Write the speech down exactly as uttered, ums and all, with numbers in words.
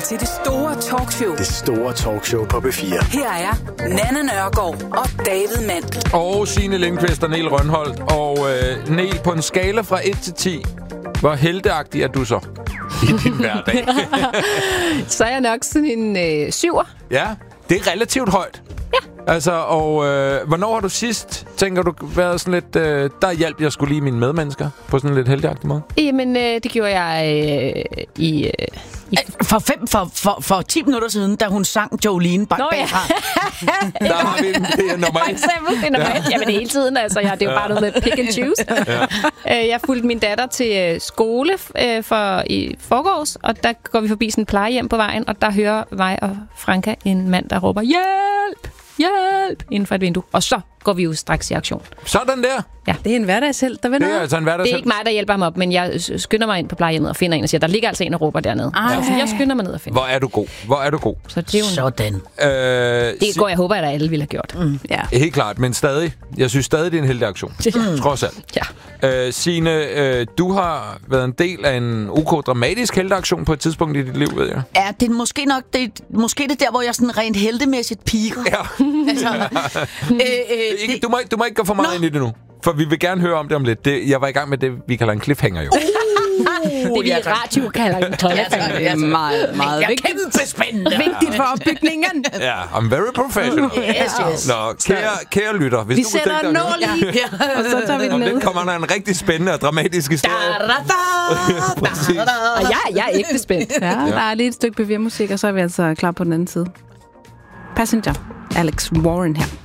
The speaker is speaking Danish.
til det store talkshow. Det store talkshow på B fire. Her er Nanna Nørgaard og David Mandel. Og Signe Lindqvist og Niel Rønholdt. Og øh, Niel, på en skala fra et til ti, hvor helteagtig er du så i din hverdag? Så er jeg nok sådan en øh, syver. Ja, det er relativt højt. Ja. Altså, og øh, hvornår har du sidst, tænker du, været sådan lidt, øh, der hjalp jeg skulle lige mine medmennesker på sådan en lidt helteagtig måde? Jamen, øh, det gjorde jeg øh, i... Øh, i for, fem, for, for, for ti minutter siden, da hun sang Jolene bag bagfra. Ja. Der har vi den. Det er nummer et. Det er nummer et. Jamen, det er hele tiden. Altså, ja, det er jo bare noget med pick and choose. Ja. Jeg fulgte min datter til skole øh, for, i forgårs, og der går vi forbi sådan en plejehjem på vejen, og der hører mig og Franka en mand, der råber, hjælp! Hjælp! Inden for et vindue. Og så går vi jo straks i aktion. Sådan der. Ja. Det er en hverdagshelt, der vil Det er noget. altså en hverdagshelt. Det er ikke mig, der hjælper ham op, men jeg skynder mig ind på plejehjemmet og finder en og siger, der ligger altså en og råber dernede. Ej. Så jeg skynder mig ned og finder. Hvor er du god. Hvor er du god. Så det er jo en... Sådan. Øh, Det går jeg håber, at alle ville have gjort. Mm, ja. Helt klart, men stadig. Jeg synes stadig, det er en heldig aktion. Mm. Trods alt. Ja. Øh, Signe, øh, du har været en del af en OK dramatisk helteaktion på et tidspunkt i dit liv, ved jeg. Ja, det er måske nok det, måske det der, hvor jeg sådan rent heltemæssigt piker. Ja. Altså, øh, øh, ikke, det... du, må, du må ikke gå for meget Nå. ind i det nu. For vi vil gerne høre om det om lidt. Det, jeg var i gang med det, vi kalder en cliffhanger jo. Det vi i radio kalder en tøjlefanger. Det er meget, meget vigtigt. Kæmpe spændende. Vigtigt for opbygningen. Ja, I'm very professional. Yes, yes. Nå, kære, kære lytter. Hvis Vi du kunne sætter tænke en dig nål i, og så tager vi den om ned. lidt kommer der en rigtig spændende og dramatisk historie. Præcis. Og jeg, jeg er ægte spændt. Ja, der er lige et stykke bevirmusik, og så er vi altså klar på den anden side. Passenger. Alex Warren her.